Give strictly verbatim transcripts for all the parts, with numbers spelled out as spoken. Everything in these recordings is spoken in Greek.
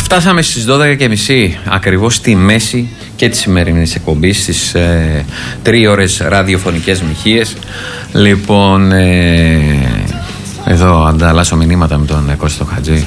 Φτάσαμε στις δώδεκα και μισή, ακριβώς στη μέση και της σημερινής εκπομπής, στις ε, τρεις ώρες ραδιοφωνικές μοιχείες. Λοιπόν, ε, εδώ ανταλλάσσω μηνύματα με τον Κώστα Χατζή.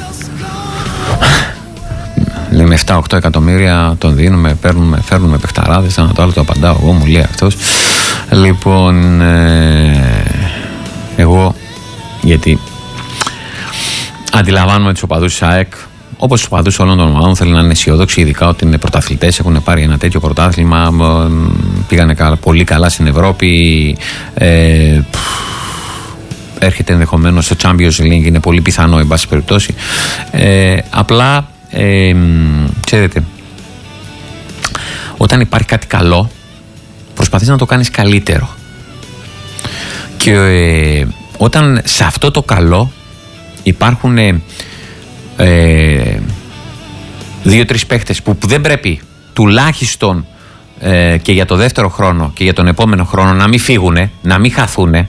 Λέμε επτά οκτώ εκατομμύρια τον δίνουμε, παίρνουμε, φέρνουμε παιχταράδες, ένα το άλλο το απαντάω εγώ, μου λέει αυτός. Λοιπόν, ε, εγώ, γιατί αντιλαμβάνομαι τους οπαδούς της ΑΕΚ, όπως τους οπαδούς όλων των ομάδων, θέλουν να είναι αισιόδοξοι, ειδικά ότι είναι πρωταθλητές, έχουν πάρει ένα τέτοιο πρωτάθλημα, πήγανε πολύ καλά στην Ευρώπη. Ε, έρχεται ενδεχομένως στο Champions League, είναι πολύ πιθανό, εν πάση περιπτώσει. Ε, απλά, ε, ξέρετε, όταν υπάρχει κάτι καλό, προσπαθείς να το κάνεις καλύτερο. Και ε, όταν σε αυτό το καλό υπάρχουν ε, ε, δύο-τρεις παίχτες που, που δεν πρέπει τουλάχιστον ε, και για το δεύτερο χρόνο και για τον επόμενο χρόνο να μην φύγουνε, να μην χαθούνε,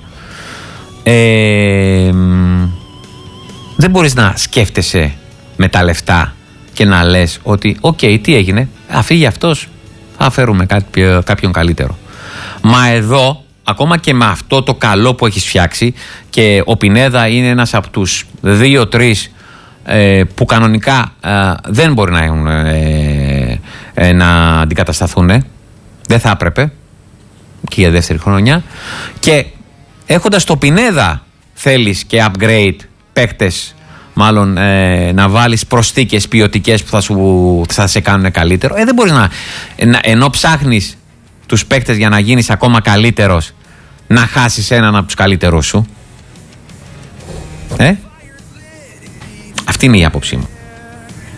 ε, δεν μπορείς να σκέφτεσαι με τα λεφτά και να λες ότι οκ, okay, τι έγινε, αφήγει αυτός, θα φέρουμε κάποιο, κάποιον καλύτερο. Μα εδώ, ακόμα και με αυτό το καλό που έχεις φτιάξει, και ο Πινέδα είναι ένας από τους δύο-τρεις ε, που κανονικά ε, δεν μπορεί να, έχουν, ε, ε, να αντικατασταθούν, ε. δεν θα έπρεπε και για δεύτερη χρονιά, και έχοντας το Πινέδα θέλεις και upgrade παίκτες, μάλλον ε, να βάλεις προσθήκες ποιοτικές που θα, σου, θα σε κάνουν καλύτερο. Ε, δεν μπορείς να, να ενώ ψάχνεις τους παίκτες για να γίνεις ακόμα καλύτερος, να χάσεις έναν από τους καλύτερους σου. Ε? Αυτή είναι η άποψή μου.